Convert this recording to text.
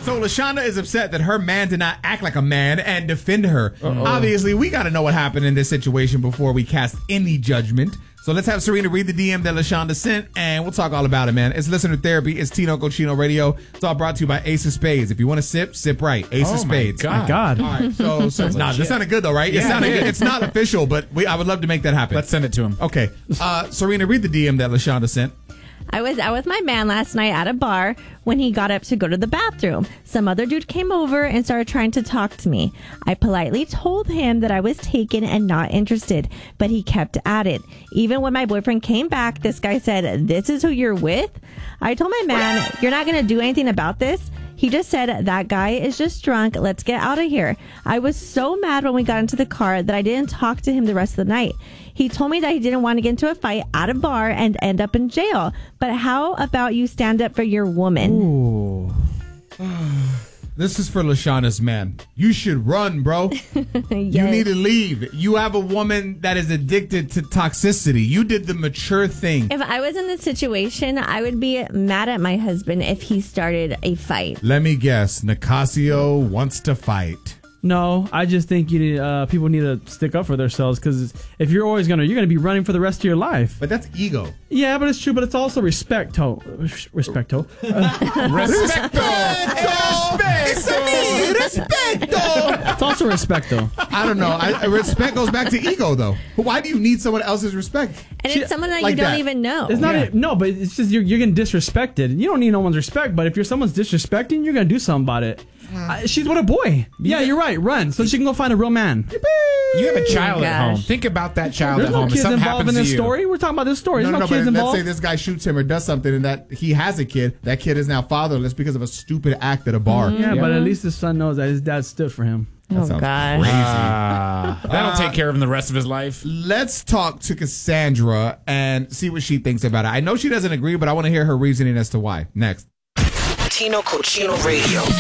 So LaShonda is upset that her man did not act like a man and defend her. Obviously, we got to know what happened in this situation before we cast any judgment. So let's have Serena read the DM that LaShonda sent, and we'll talk all about it, man. It's Listener Therapy. It's Tino Cochino Radio. It's all brought to you by Ace of Spades. If you want to sip, sip right. Ace of Spades. My God. All right, so that sounded good, though, right? Yeah, It's not official, but I would love to make that happen. Let's send it to him. Okay. Serena, read the DM that LaShonda sent. I was out with my man last night at a bar when he got up to go to the bathroom. Some other dude came over and started trying to talk to me. I politely told him that I was taken and not interested, but he kept at it. Even when my boyfriend came back, this guy said, "This is who you're with?" I told my man, "You're not going to do anything about this?" He just said, "That guy is just drunk. Let's get out of here." I was so mad when we got into the car that I didn't talk to him the rest of the night. He told me that he didn't want to get into a fight at a bar and end up in jail. But how about you stand up for your woman? Ooh. This is for LaShonda's man. You should run, bro. Yes. You need to leave. You have a woman that is addicted to toxicity. You did the mature thing. If I was in this situation, I would be mad at my husband if he started a fight. Let me guess. Nicasio wants to fight. No, I just think you need, people need to stick up for themselves, because if you're always you're gonna be running for the rest of your life. But that's ego. Yeah, but it's true. But it's also respecto. Respecto. It's also respecto. I don't know. Respect goes back to ego, though. Why do you need someone else's respect? And it's someone that like you don't that. even know. It's not no, but it's just you're getting disrespected. You don't need no one's respect, but if someone's disrespecting, you're gonna do something about it. She's with a boy. Yeah, you're right. Run so she can go find a real man. You have a child at home. gosh. Think about that child There's at no home. If kids something involved happens in to this you. story. We're talking about this story. There's no kids but let's involved. say this guy shoots him or does something and that he has a kid. That kid is now fatherless because of a stupid act at a bar. Yeah, but at least his son knows that his dad stood for him. Oh, sounds gosh. That'll take care of him the rest of his life. Let's talk to Cassandra and see what she thinks about it. I know she doesn't agree, but I want to hear her reasoning as to why. Next. Tino Cochino Radio.